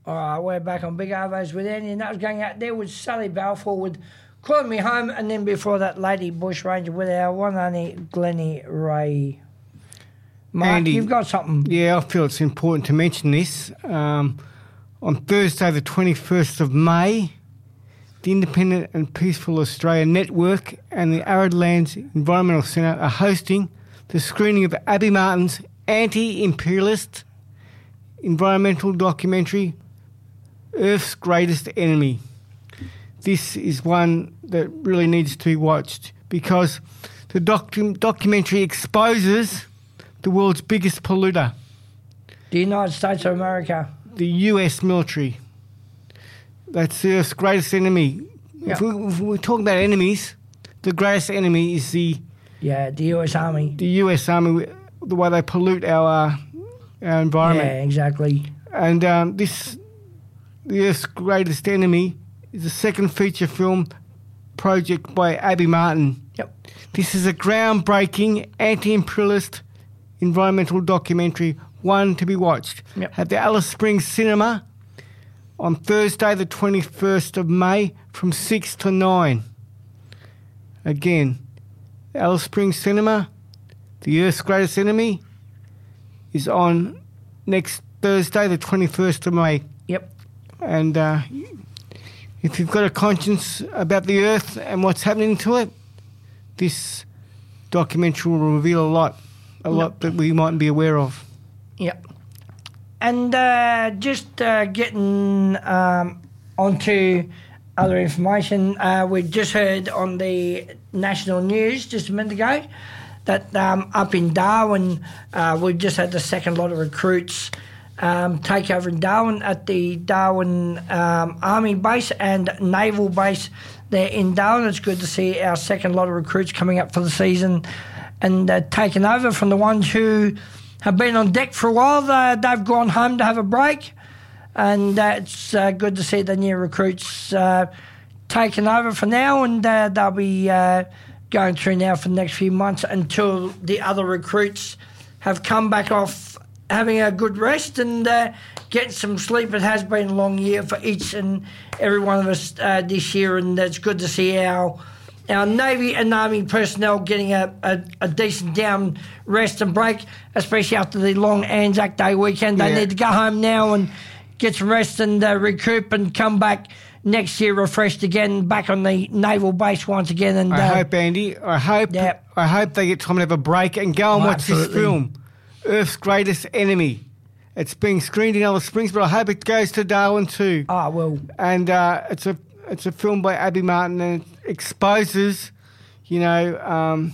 All right, we're back on Big Arvos with Andy, and that was going out there with Sally Balfour with Calling Me Home, and then before that, Lady Bushranger with our one only Glennie Ray. Mark, Andy, you've got something. Yeah, I feel it's important to mention this. On Thursday, the 21st of May, the Independent and Peaceful Australia Network and the Arid Lands Environmental Centre are hosting the screening of Abby Martin's anti-imperialist environmental documentary, Earth's Greatest Enemy. This is one that really needs to be watched because the documentary exposes the world's biggest polluter. The United States of America. The US military. That's the Earth's greatest enemy. Yep. If we talk about enemies, the greatest enemy is the US Army. The US Army, the way they pollute our environment. Yeah, exactly. And the Earth's Greatest Enemy is a second feature film project by Abby Martin. Yep. This is a groundbreaking anti-imperialist environmental documentary, one to be watched. Yep. At the Alice Springs Cinema on Thursday the 21st of May from 6 to 9. Again, Alice Springs Cinema, The Earth's Greatest Enemy, is on next Thursday the 21st of May. Yep. And if you've got a conscience about the Earth and what's happening to it, this documentary will reveal a lot that we mightn't be aware of. Yep. And just getting onto other information, we just heard on the national news just a minute ago that up in Darwin, we've just had the second lot of recruits take over in Darwin at the Darwin Army base and Naval base there in Darwin. It's good to see our second lot of recruits coming up for the season and taking over from the ones who have been on deck for a while. They've gone home to have a break, and it's good to see the new recruits taking over for now, and they'll be going through now for the next few months until the other recruits have come back off having a good rest and getting some sleep. It has been a long year for each and every one of us this year, and it's good to see our Navy and Army personnel getting a decent down rest and break, especially after the long Anzac Day weekend. They need to go home now and get some rest and recoup and come back next year refreshed again, back on the naval base once again. And I hope, Andy, I hope they get time to have a break and go and watch this film, Earth's Greatest Enemy. It's being screened in Alice Springs, but I hope it goes to Darwin too. Oh, well. And it's a film by Abby Martin, and it exposes, the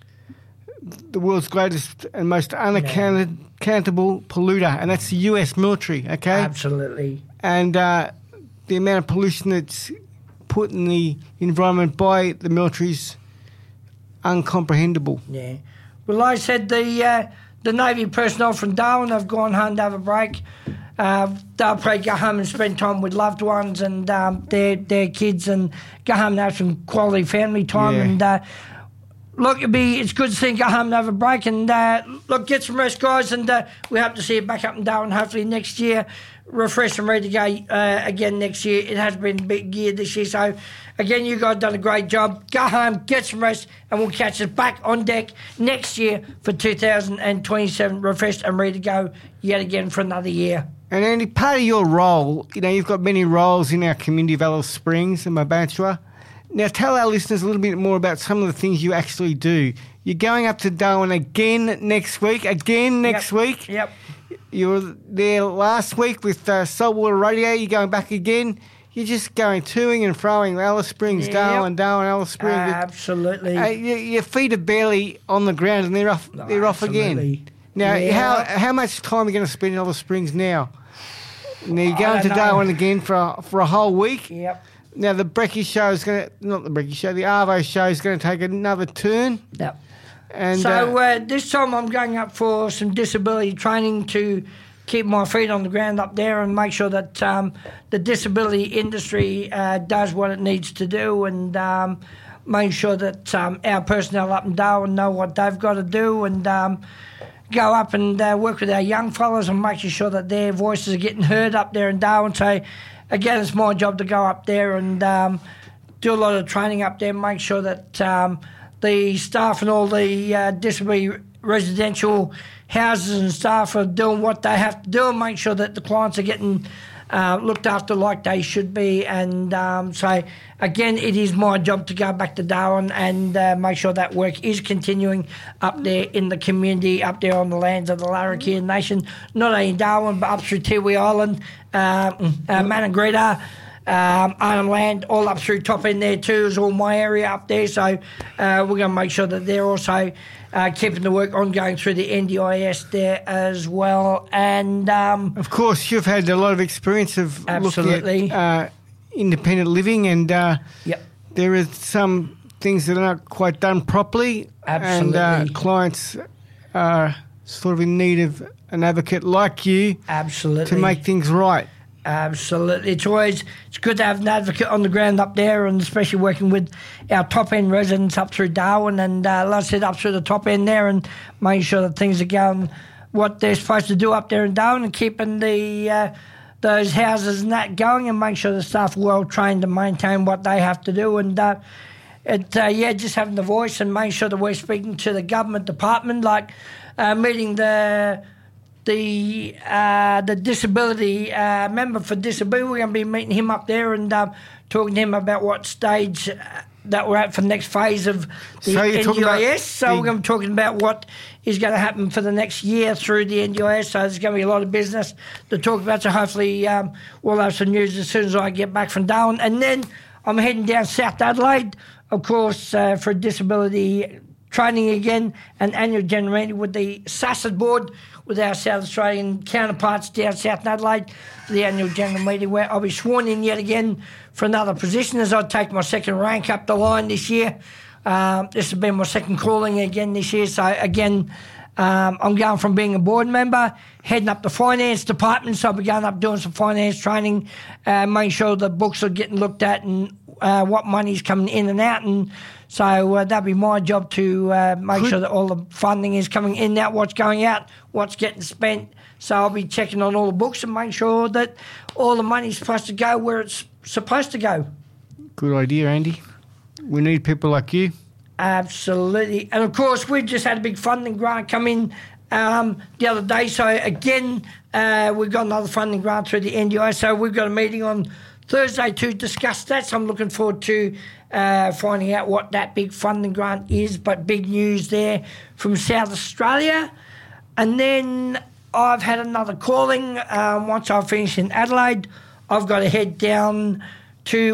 world's greatest and most unaccountable polluter, and that's the US military, okay? Absolutely. And the amount of pollution that's put in the environment by the military is incomprehensible. Yeah. Well, like I said, the Navy personnel from Darwin have gone home to have a break. They'll probably go home and spend time with loved ones and their kids, and go home and have some quality family time. And look, it's good to see them go home and have a break. And look, get some rest, guys. And we hope to see you back up in Darwin hopefully next year, refreshed and ready to go again next year. It has been a big year this year, so again, you guys done a great job. Go home, get some rest, and we'll catch us back on deck next year for 2027, refreshed and ready to go yet again for another year. And Andy, part of your role, you've got many roles in our community of Alice Springs and Mabantua. Now, tell our listeners a little bit more about some of the things you actually do. You're going up to Darwin again next week. Yep. You were there last week with Saltwater Radio. You're going back again. You're just going toing and froing Alice Springs, Darwin, Alice Springs. Absolutely. Your feet are barely on the ground, and they're off. They're off again. Now, how much time are you going to spend in Alice Springs now? Now you're going to Darwin again for a whole week. Yep. Now the Brekkie show is the Arvo show is going to take another turn. Yep. And so this time I'm going up for some disability training to keep my feet on the ground up there and make sure that the disability industry does what it needs to do, and make sure that our personnel up in Darwin know what they've got to do, and go up and work with our young fellas and making sure that their voices are getting heard up there in Darwin. So, again, it's my job to go up there and do a lot of training up there, make sure that the staff and all the disability residential houses and staff are doing what they have to do and make sure that the clients are getting looked after like they should be. And so, again, it is my job to go back to Darwin and make sure that work is continuing up there in the community, up there on the lands of the Larrakia Nation, not only in Darwin but up through Tiwi Island, Maningrida, Arnhem Land, all up through top end there too, is all my area up there. So we're going to make sure that they're also keeping the work ongoing through the NDIS there as well. And of course, you've had a lot of experience of looking at independent living, and there are some things that are not quite done properly. Absolutely. And clients are sort of in need of an advocate like you to make things right. Absolutely. It's good to have an advocate on the ground up there, and especially working with our top-end residents up through Darwin and, like I said, up through the top end there, and making sure that things are going what they're supposed to do up there in Darwin, and keeping those houses and that going, and make sure the staff are well trained to maintain what they have to do. And just having the voice and making sure that we're speaking to the government department, like meeting the disability member for disability. We're going to be meeting him up there and talking to him about what stage that we're at for the next phase of the NDIS. So we're going to be talking about what is going to happen for the next year through the NDIS. So there's going to be a lot of business to talk about. So hopefully we'll have some news as soon as I get back from Darwin. And then I'm heading down South Adelaide, of course, for disability training again, an annual general meeting with the SASAD board, with our South Australian counterparts down South Adelaide, the annual general meeting where I'll be sworn in yet again for another position as I take my second rank up the line this year. This has been my second calling again this year. So, again, I'm going from being a board member, heading up the finance department. So I'll be going up doing some finance training, making sure the books are getting looked at and what money's coming in and out. And so that'll be my job to make sure that all the funding is coming in and out, what's going out, what's getting spent. So I'll be checking on all the books and make sure that all the money's supposed to go where it's supposed to go. Good idea, Andy. We need people like you. Absolutely. And, of course, we've just had a big funding grant come in the other day. So, again, we've got another funding grant through the NDI. So we've got a meeting on Thursday to discuss that. So I'm looking forward to finding out what that big funding grant is. But big news there from South Australia. And then I've had another calling. Once I finish in Adelaide, I've got to head down to,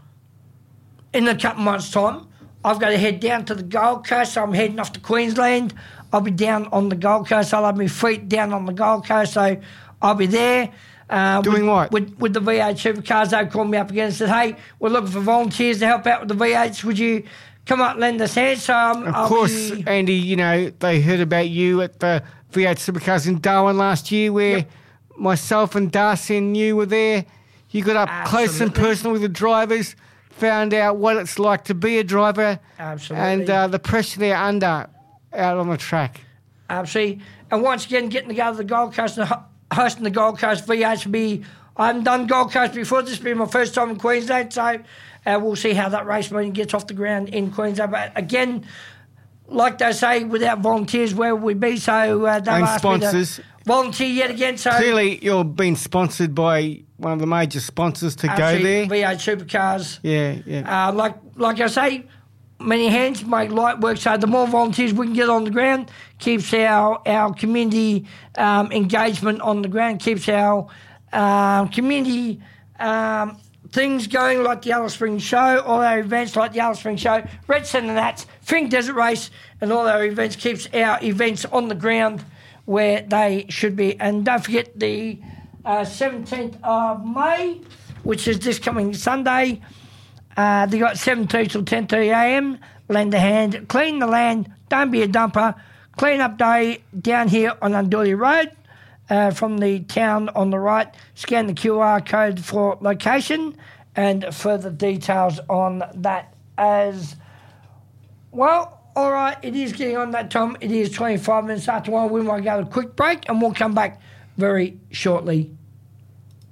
in a couple of months' time, I've got to head down to the Gold Coast. So I'm heading off to Queensland. I'll be down on the Gold Coast. I'll have my feet down on the Gold Coast. So I'll be there. Doing what? With the V8 supercars. They called me up again and said, hey, we're looking for volunteers to help out with the V8s. Would you come up and lend us hand? So Of course, Andy, they heard about you at the V8 supercars in Darwin last year where myself and Darcy and you were there. You got up close and personal with the drivers, found out what it's like to be a driver. Absolutely. And the pressure they're under out on the track. Absolutely. And once again, getting to go to the Gold Coast and hosting the Gold Coast V8 will be... I haven't done Gold Coast before. This will be my first time in Queensland, so we'll see how that race meeting gets off the ground in Queensland. But again, like they say, without volunteers, where would we be? So they've asked sponsors. Me to volunteer yet again. So clearly, you're being sponsored by one of the major sponsors to go there. V8 supercars. Yeah. Like I say, many hands make light work. So the more volunteers we can get on the ground, keeps our community engagement on the ground, keeps our community things going, like the Alice Springs Show, all our events like the Alice Springs Show, Red Centre Nats, Fink Desert Race, and all our events, keeps our events on the ground where they should be. And don't forget the 17th of May, which is this coming Sunday. They got 7:30 till 10:30 a.m. Lend a hand, clean the land, don't be a dumper. Clean up day down here on Unduli Road. From the town on the right, scan the QR code for location and further details on that as well. All right, it is getting on that time. It is 25 minutes after 1. We might go to a quick break and we'll come back very shortly.